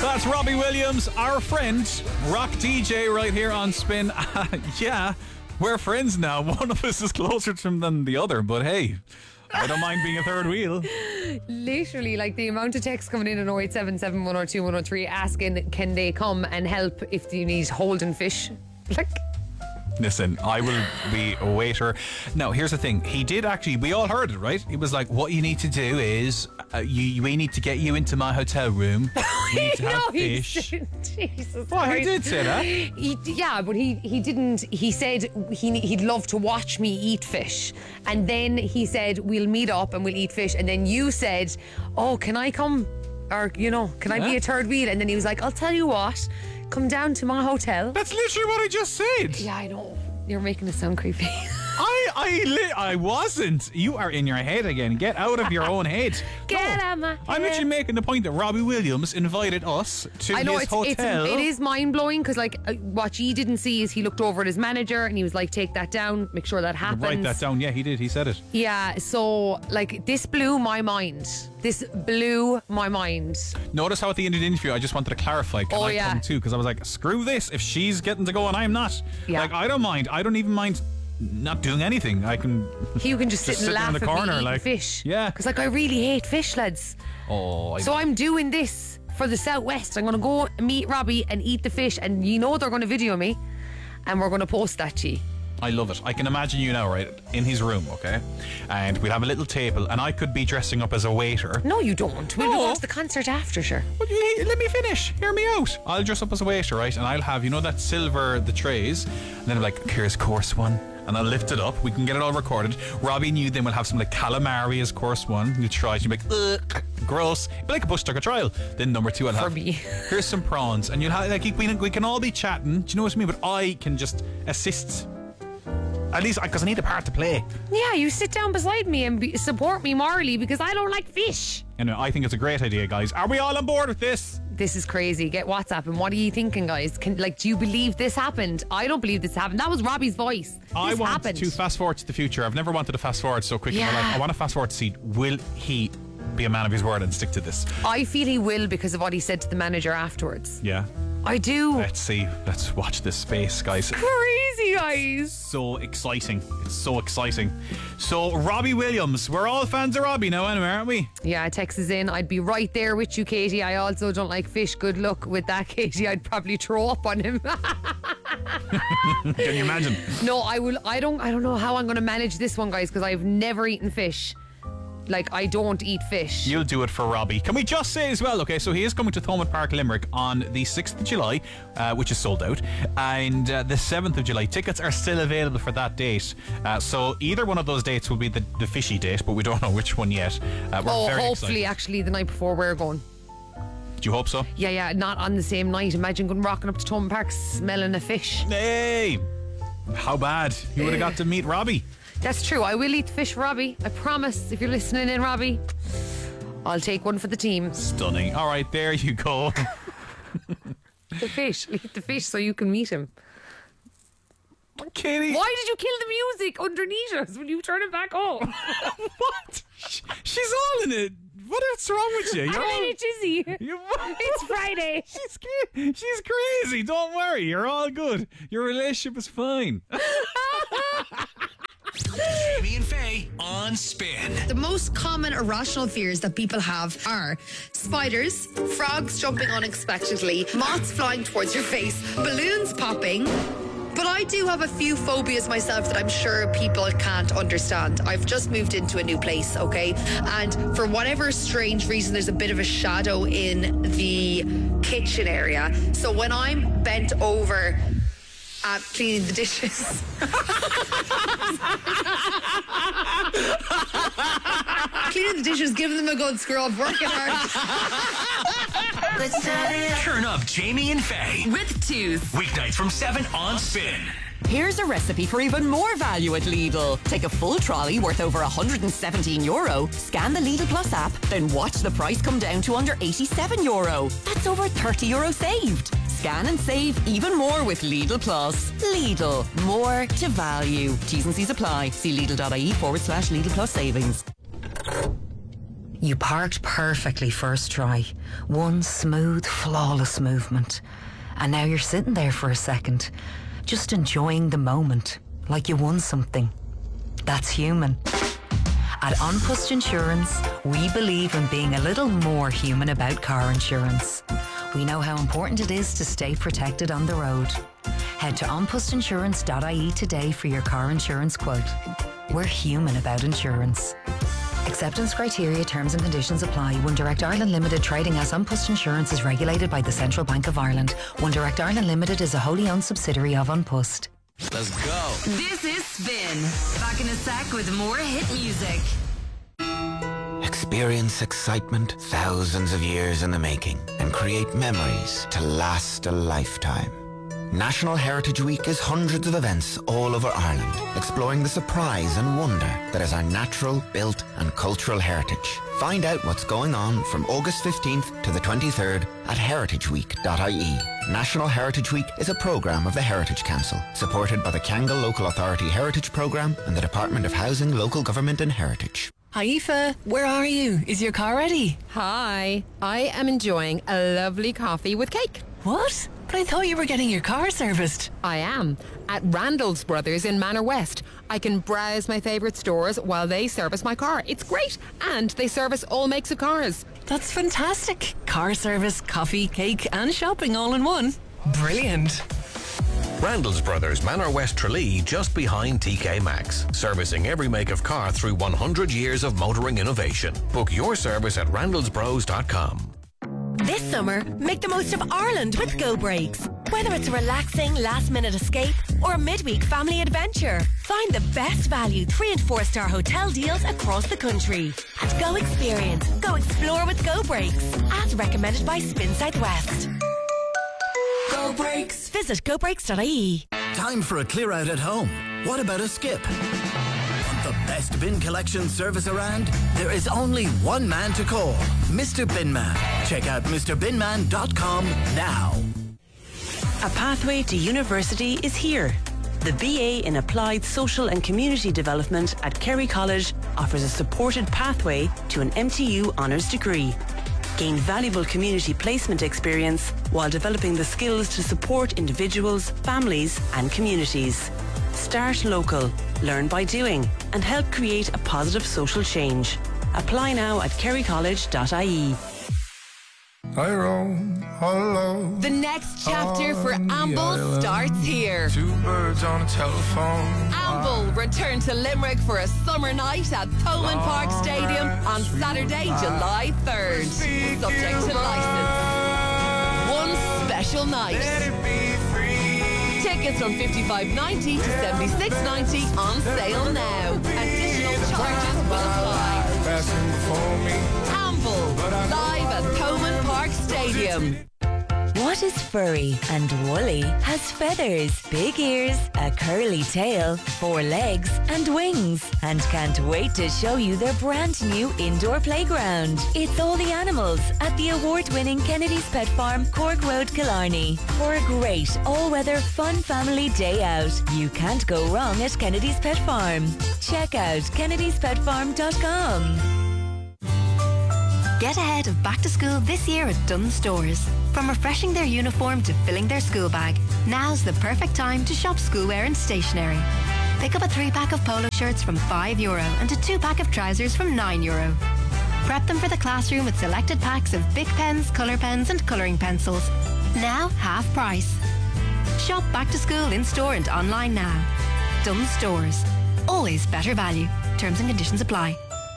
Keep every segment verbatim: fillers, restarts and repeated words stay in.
That's Robbie Williams, our friend, rock D J right here on Spin. Uh, yeah, we're friends now. One of us is closer to him than the other, but hey, I don't mind being a third wheel. Literally, like the amount of texts coming in on oh eight seven seven, one oh two, one oh three asking, can they come and help if you need holding fish? Like... Listen, I will be a waiter. Now, here's the thing. He did actually, we all heard it, right? He was like, what you need to do is, uh, you, we need to get you into my hotel room. We need to have no, he fish. said- Jesus Well, he Christ. did say that. He, yeah, but he, he didn't. He said he, he'd love to watch me eat fish. And then he said, we'll meet up and we'll eat fish. And then you said, oh, can I come? Or, you know, can I Yeah. be a third wheel? And then he was like, I'll tell you what, come down to my hotel. That's literally what I just said. Yeah, I know. You're making it sound creepy. I, I, li- I wasn't. You are in your head again. Get out of your own head. Get No, out of my I'm head. actually making the point that Robbie Williams invited us to I know his it's, hotel. it's it is mind blowing because like uh, what you didn't see is he looked over at his manager and he was like, take that down, make sure that happens. Write that down. Yeah, he did. He said it. Yeah, so like this blew my mind. This blew my mind. Notice how at the end of the interview, I just wanted to clarify. Can Oh, I yeah. come too? Because I was like, screw this. If she's getting to go and I'm not. Yeah. Like, I don't mind. I don't even mind not doing anything. I can. You can just, Just sit and sitting laugh in the at corner, me eating like- fish. Yeah. Because like I really hate fish, lads. Oh, I So I'm doing this for the Southwest. I'm going to go meet Robbie and eat the fish, and you know they're going to video me, and we're going to post that to you. I love it. I can imagine you now, right, in his room, okay? And we'll have a little table, and I could be dressing up as a waiter. No, you don't. We'll be No. going to the concert after, sure. But you- let me finish. Hear me out. I'll dress up as a waiter, right? And I'll have, you know, that silver, the trays. And then I'm like, here's course one. And I'll lift it up. We can get it all recorded. Robbie and you then will have some like calamari as course one. You try it. You'll be like, ugh, gross. It'll be like a bush tucker trial. Then number two, I'll For have, me. here's some prawns. And you'll have, like, we, we can all be chatting. Do you know what I mean? But I can just assist. At least, because I need a part to play. Yeah, you sit down beside me and be, support me morally because I don't like fish. And I think it's a great idea, guys. Are we all on board with this? This is crazy. Get WhatsApp. And what are you thinking, guys? Can, like, do you believe this happened? I don't believe this happened. That was Robbie's voice. This I want happened. to fast forward to the future. I've never wanted to fast forward so quick in my Yeah. life. I want to fast forward to see, will he be a man of his word and stick to this? I feel he will because of what he said to the manager afterwards. Yeah. I do. Let's see. Let's watch this space, guys. Crazy, guys. So exciting. It's so exciting. So, Robbie Williams. We're all fans of Robbie now, anyway, aren't we? Yeah, text is in. I'd be right there with you, Katie. I also don't like fish. Good luck with that, Katie. I'd probably throw up on him. Can you imagine? No, I will. I don't. I don't know how I'm going to manage this one, guys, because I've never eaten fish. Like, I don't eat fish. You'll do it for Robbie. Can we just say as well, okay, so he is coming to Thomond Park, Limerick on the sixth of July, uh, which is sold out, and uh, the seventh of July. Tickets are still available for that date. Uh, so either one of those dates will be the, the fishy date, but we don't know which one yet. Uh, we're oh, very hopefully, excited. actually, the night before we're going. Do you hope so? Yeah, yeah, not on the same night. Imagine going rocking up to Thomond Park smelling a fish. Hey! How bad? You would have got to meet Robbie. That's true. I will eat fish, Robbie. I promise. If you're listening in, Robbie, I'll take one for the team. Stunning. All right, there you go. The fish. I'll eat the fish so you can meet him. Katie. Why did you kill the music underneath us when you turn it back on? What? She's all in it. What's wrong with you? You're I'm all- in a jizzy. You- It's Friday. She's, ca- she's crazy. Don't worry. You're all good. Your relationship is fine. Jamie and Faye on Spin. The most common irrational fears that people have are spiders, frogs jumping unexpectedly, moths flying towards your face, balloons popping. But I do have a few phobias myself that I'm sure people can't understand. I've just moved into a new place, okay? And for whatever strange reason, there's a bit of a shadow in the kitchen area. So when I'm bent over uh, cleaning the dishes... cleaning the dishes, giving them a good scrub, working hard. Turn up Jamie and Faye. With twos. Weeknights from seven on Spin. Here's a recipe for even more value at Lidl. Take a full trolley worth over one hundred seventeen euro, scan the Lidl Plus app, then watch the price come down to under eighty-seven euro. That's over thirty euro saved. Scan and save even more with Lidl Plus. Lidl, more to value. T's and C's apply. See Lidl.ie forward slash Lidl Plus savings. You parked perfectly first try. One smooth, flawless movement. And now you're sitting there for a second, just enjoying the moment, like you won something. That's human. At An Post Insurance, we believe in being a little more human about car insurance. We know how important it is to stay protected on the road. Head to an post insurance dot I E today for your car insurance quote. We're human about insurance. Acceptance criteria, terms and conditions apply. One Direct Ireland Limited, trading as An Post Insurance, is regulated by the Central Bank of Ireland. One Direct Ireland Limited is a wholly owned subsidiary of An Post. Let's go. This is Spin. Back in a sec with more hit music. Experience excitement thousands of years in the making and create memories to last a lifetime. National Heritage Week is hundreds of events all over Ireland, exploring the surprise and wonder that is our natural, built and cultural heritage. Find out what's going on from August fifteenth to the twenty-third at heritage week dot I E. National Heritage Week is a programme of the Heritage Council, supported by the Kangol Local Authority Heritage Programme and the Department of Housing, Local Government and Heritage. Hi Aoife, where are you? Is your car ready? Hi, I am enjoying a lovely coffee with cake. What? But I thought you were getting your car serviced. I am. At Randall's Brothers in Manor West. I can browse my favourite stores while they service my car. It's great. And they service all makes of cars. That's fantastic. Car service, coffee, cake and shopping all in one. Brilliant. Randall's Brothers, Manor West Tralee, just behind T K Maxx. Servicing every make of car through one hundred years of motoring innovation. Book your service at randalls bros dot com. This summer, make the most of Ireland with Go Breaks. Whether it's a relaxing last-minute escape or a midweek family adventure, find the best value three and four star hotel deals across the country. At Go Experience, go explore with Go Breaks. As recommended by Spin Southwest. Go Breaks. Visit go breaks dot I E. Time for a clear out at home. What about a skip? The best bin collection service around? There is only one man to call, Mister Binman. Check out Mr bin man dot com now. A pathway to university is here. The B A in Applied Social and Community Development at Kerry College offers a supported pathway to an M T U honours degree. Gain valuable community placement experience while developing the skills to support individuals, families and communities. Start local, learn by doing, and help create a positive social change. Apply now at kerry college dot I E. I roam all alone. The next chapter for Amble starts here. Two birds on a telephone. Amble return to Limerick for a summer night at Thomond Park Stadium on Saturday, July third. Subject to licence. One special night. Tickets from fifty-five ninety to seventy-six ninety on sale now. Additional charges will apply. Amble, live at Thomond Park Stadium. What is furry and woolly, has feathers, big ears, a curly tail, four legs and wings, and can't wait to show you their brand new indoor playground. It's all the animals at the award-winning Kennedy's Pet Farm, Cork Road, Killarney. For a great all-weather fun family day out, you can't go wrong at Kennedy's Pet Farm. Check out kennedys pet farm dot com. Get ahead of back to school this year at Dunnes Stores. From refreshing their uniform to filling their school bag, now's the perfect time to shop schoolwear and stationery. Pick up a three-pack of polo shirts from five euro and a two-pack of trousers from nine euro. Prep them for the classroom with selected packs of Bic pens, colour pens and colouring pencils. Now half price. Shop back to school in store and online now. Dunnes Stores. Always better value. Terms and conditions apply.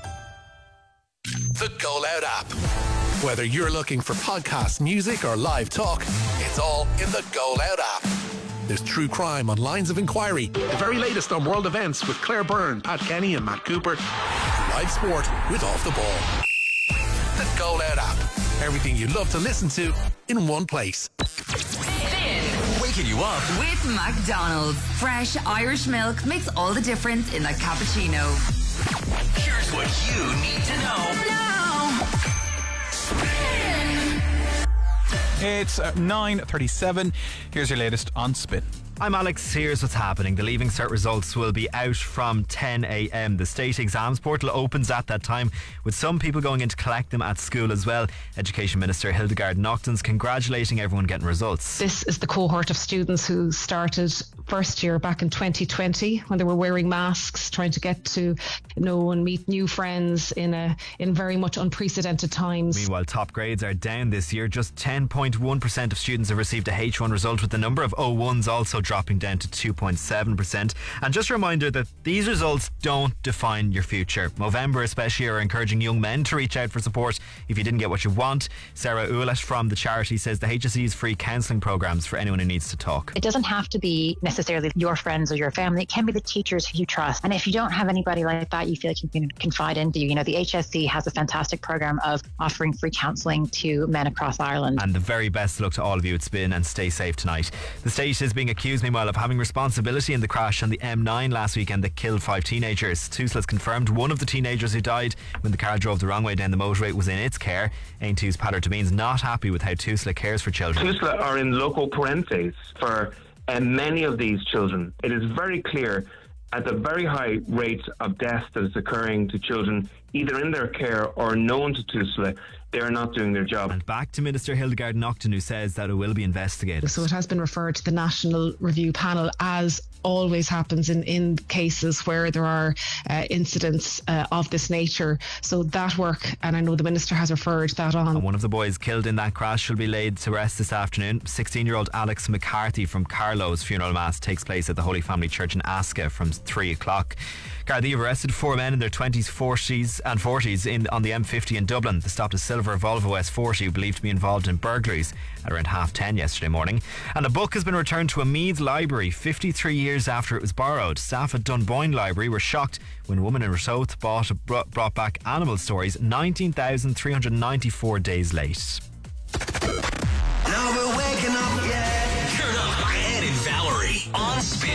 The Go Loud app. Whether you're looking for podcasts, music or live talk, it's all in the Go Loud app. There's true crime on Lines of Inquiry, the very latest on world events with Claire Byrne, Pat Kenny and Matt Cooper, live sport with Off the Ball. The Go Loud app. Everything you love to listen to in one place. Waking you up With McDonald's. Fresh Irish milk makes all the difference in a cappuccino. Here's what you need to know. Now. It's uh, nine thirty-seven. Here's your latest on Spin. I'm Alex. Here's what's happening. The Leaving Cert results will be out from ten a.m. The state exams portal opens at that time, with some people going in to collect them at school as well. Education Minister Hildegard Naughton's congratulating everyone getting results. This is the cohort of students who started first year back in twenty twenty when they were wearing masks, trying to get to know and meet new friends in a in very much unprecedented times. Meanwhile, top grades are down this year. Just ten point one percent of students have received a H one result, with the number of O ones also dropping down to two point seven percent. And just a reminder that these results don't define your future. Movember especially are encouraging young men to reach out for support if you didn't get what you want. Sarah Ouellette from the charity says the H S E's free counselling programmes for anyone who needs to talk. It doesn't have to be necessarily your friends or your family. It can be the teachers who you trust. And if you don't have anybody like that you feel like you can confide into, you know, the H S E has a fantastic programme of offering free counselling to men across Ireland. And the very best of luck to all of you at Spin, and stay safe tonight. The state is being accused meanwhile of having responsibility in the crash on the M nine last weekend that killed five teenagers. Tusla has confirmed one of the teenagers who died when the car drove the wrong way down the motorway was in its care. Ain two's Patrick Deveen's not happy with how Tusla cares for children. Tusla are in loco parentis for uh, many of these children. It is very clear at the very high rate of death that is occurring to children either in their care or known to Tusla, they are not doing their job. And back to Minister Hildegard Naughton, who says that it will be investigated. So it has been referred to the National Review Panel, as always happens in, in cases where there are uh, incidents uh, of this nature. So that work, and I know the Minister has referred that on. And one of the boys killed in that crash shall be laid to rest this afternoon. sixteen-year-old Alex McCarthy from Carlow's funeral mass takes place at the Holy Family Church in Asca from three o'clock. Gardaí have arrested four men in their twenties, forties and forties in, on the M fifty in Dublin. They stopped a silver Volvo S forty believed to be involved in burglaries at around half ten yesterday morning. And a book has been returned to a Meath library fifty-three years after it was borrowed. Staff at Dunboyne Library were shocked when a woman in Roseau bought, brought back Animal Stories nineteen thousand three hundred ninety-four days late.